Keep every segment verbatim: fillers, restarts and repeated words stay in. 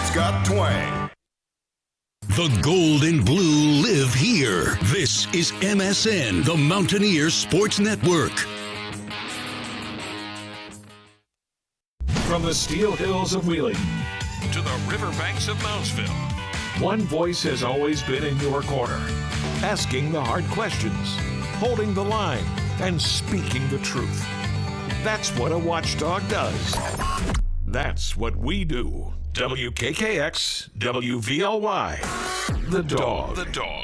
It's got twang. The gold and blue live here. This is M S N, the Mountaineers Sports Network. From the Steel Hills of Wheeling to the riverbanks of Moundsville, one voice has always been in your corner, asking the hard questions, holding the line, and speaking the truth. That's what a watchdog does. That's what we do. W K K X, W V L Y, The Dog. The Dog.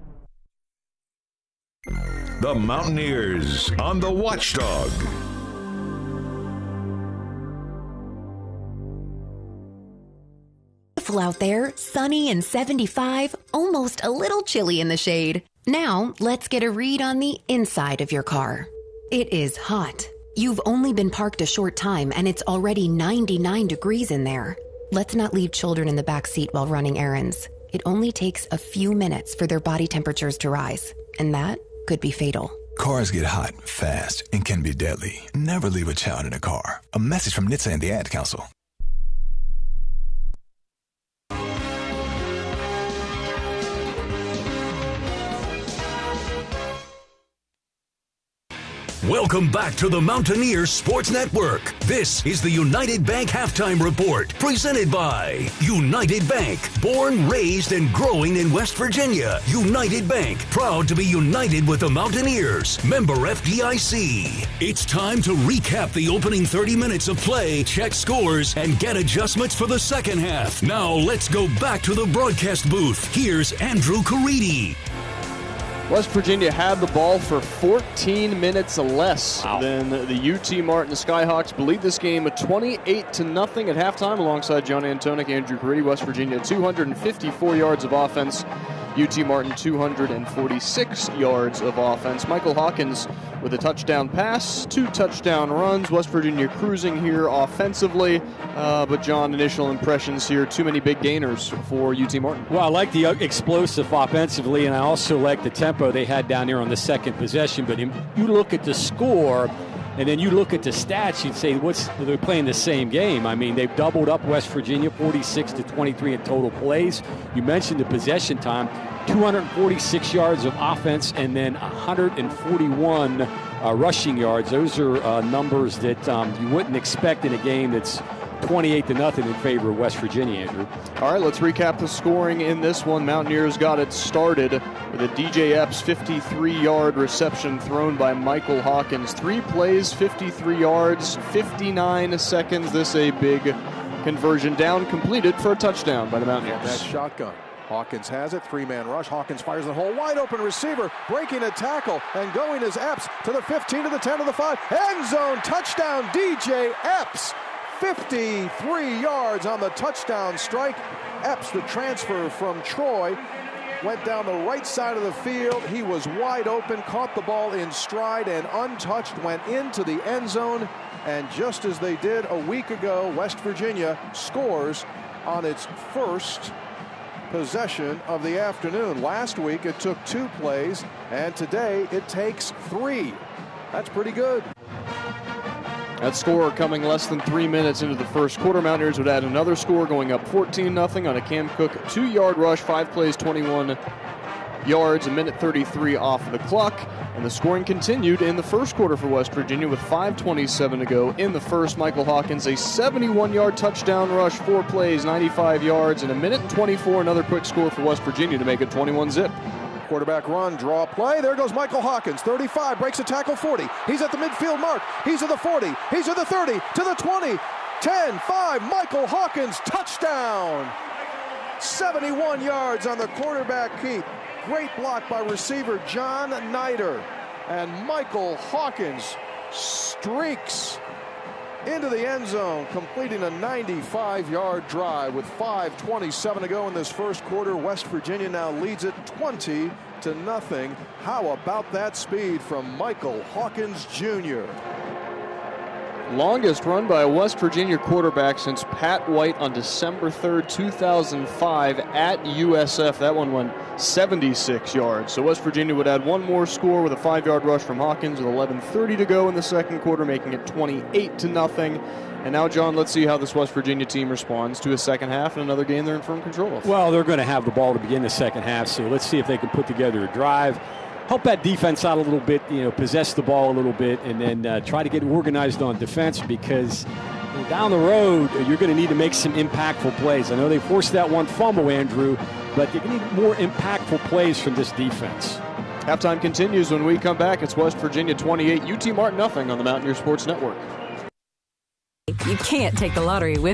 The Mountaineers on the Watchdog. Beautiful out there, sunny and seventy-five, almost a little chilly in the shade. Now, let's get a read on the inside of your car. It is hot. You've only been parked a short time and it's already ninety-nine degrees in there. Let's not leave children in the back seat while running errands. It only takes a few minutes for their body temperatures to rise, and that could be fatal. Cars get hot, fast, and can be deadly. Never leave a child in a car. A message from N H T S A and the Ad Council. Welcome back to the Mountaineers Sports Network. This is the United Bank Halftime Report, presented by United Bank. Born, raised, and growing in West Virginia, United Bank, proud to be united with the Mountaineers. Member F D I C. It's time to recap the opening thirty minutes of play, check scores, and get adjustments for the second half. Now let's go back to the broadcast booth. Here's Andrew Caridi. West Virginia had the ball for fourteen minutes less wow. than the U T Martin Skyhawks. Lead this game at twenty-eight to nothing at halftime. Alongside John Antonic, Andrew Caridi. West Virginia two hundred fifty-four yards of offense. U T Martin two hundred forty-six yards of offense. Michael Hawkins with a touchdown pass, two touchdown runs. West Virginia cruising here offensively. Uh, but, John, initial impressions here, too many big gainers for U T Martin. Well, I like the explosive offensively, and I also like the tempo they had down there on the second possession. But you look at the score, and then you look at the stats, you'd say, what's they're playing the same game. I mean, they've doubled up West Virginia, forty-six to twenty-three in total plays. You mentioned the possession time, two hundred forty-six yards of offense, and then one hundred forty-one uh, rushing yards. Those are uh, numbers that um, you wouldn't expect in a game that's twenty-eight to nothing in favor of West Virginia, Andrew. All right, let's recap the scoring in this one. Mountaineers got it started with a D J Epps fifty-three-yard reception thrown by Michael Hawkins. Three plays, fifty-three yards, fifty-nine seconds. This a big conversion down, completed for a touchdown by the Mountaineers. That shotgun. Hawkins has it, three-man rush. Hawkins fires the hole, wide open receiver, breaking a tackle, and going is Epps to the fifteen, to the ten, to the five. End zone, touchdown, D J Epps. fifty-three yards on the touchdown strike. Epps, the transfer from Troy, went down the right side of the field. He was wide open, caught the ball in stride, and untouched went into the end zone. And just as they did a week ago, West Virginia scores on its first possession of the afternoon. Last week it took two plays, and today it takes three. That's pretty good. That score coming less than three minutes into the first quarter. Mountaineers would add another score, going up fourteen nothing on a Cam Cook two-yard rush, five plays, twenty-one yards, a minute thirty-three off the clock. And the scoring continued in the first quarter for West Virginia with five twenty-seven to go in the first. Michael Hawkins, a seventy-one-yard touchdown rush, four plays, ninety-five yards, and a minute and twenty-four. Another quick score for West Virginia to make it twenty-one zip. Quarterback run, draw play. There goes Michael Hawkins, thirty-five, breaks a tackle, forty. He's at the midfield mark. He's at the forty. He's at the thirty, to the twenty, ten, five. Michael Hawkins, touchdown. seventy-one yards on the quarterback keep. Great block by receiver John Nider. And Michael Hawkins streaks into the end zone, completing a ninety-five-yard drive with five twenty-seven to go in this first quarter. West Virginia now leads it twenty to nothing. How about that speed from Michael Hawkins Junior? Longest run by a West Virginia quarterback since Pat White on December third, two thousand five at U S F. That one went seventy-six yards. So West Virginia would add one more score with a five-yard rush from Hawkins with eleven thirty to go in the second quarter, making it twenty-eight to nothing. And now, John, let's see how this West Virginia team responds to a second half and another game they're in firm control of. Well, they're going to have the ball to begin the second half, so let's see if they can put together a drive, help that defense out a little bit, you know, possess the ball a little bit, and then uh, try to get organized on defense, because down the road, you're going to need to make some impactful plays. I know they forced that one fumble, Andrew, but you're going to need more impactful plays from this defense. Halftime continues when we come back. It's West Virginia twenty-eight, U T Martin nothing on the Mountaineer Sports Network. You can't take the lottery with